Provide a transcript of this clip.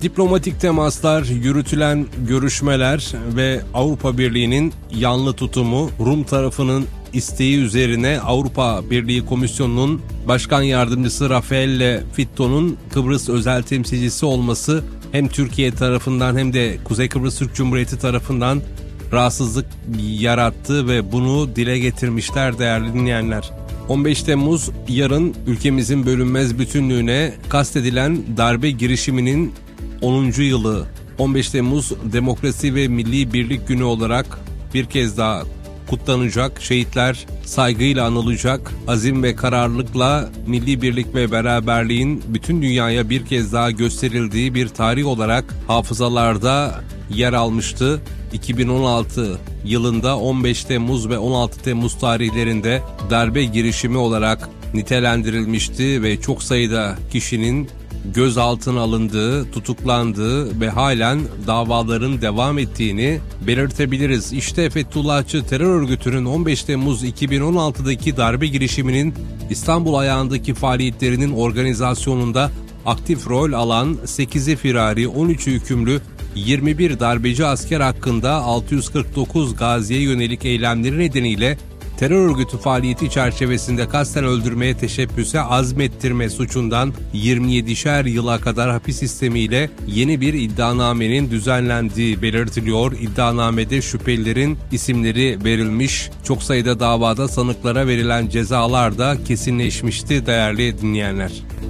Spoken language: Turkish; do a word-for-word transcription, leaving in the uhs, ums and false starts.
Diplomatik temaslar, yürütülen görüşmeler ve Avrupa Birliği'nin yanlı tutumu, Rum tarafının isteği üzerine Avrupa Birliği Komisyonu'nun Başkan Yardımcısı Raffaele Fitto'nun Kıbrıs özel temsilcisi olması hem Türkiye tarafından hem de Kuzey Kıbrıs Türk Cumhuriyeti tarafından rahatsızlık yarattı ve bunu dile getirmişler değerli dinleyenler. on beş Temmuz yarın ülkemizin bölünmez bütünlüğüne kastedilen darbe girişiminin onuncu yılı. on beş Temmuz Demokrasi ve Milli Birlik Günü olarak bir kez daha kutlanacak, şehitler saygıyla anılacak, azim ve kararlılıkla milli birlik ve beraberliğin bütün dünyaya bir kez daha gösterildiği bir tarih olarak hafızalarda yer almıştı. iki bin on altı yılında on beş Temmuz ve on altı Temmuz tarihlerinde darbe girişimi olarak nitelendirilmişti ve çok sayıda kişinin gözaltına alındığı, tutuklandığı ve halen davaların devam ettiğini belirtebiliriz. İşte Fethullahçı terör örgütünün on beş Temmuz iki bin on altıdaki darbe girişiminin İstanbul ayağındaki faaliyetlerinin organizasyonunda aktif rol alan sekizi firari, on üçü hükümlü, yirmi bir darbeci asker hakkında altı yüz kırk dokuz gaziye yönelik eylemleri nedeniyle terör örgütü faaliyeti çerçevesinde kasten öldürmeye teşebbüse azmettirme suçundan yirmi yedişer yıla kadar hapis sistemiyle yeni bir iddianamenin düzenlendiği belirtiliyor. İddianamede şüphelilerin isimleri verilmiş, çok sayıda davada sanıklara verilen cezalar da kesinleşmişti değerli dinleyenler.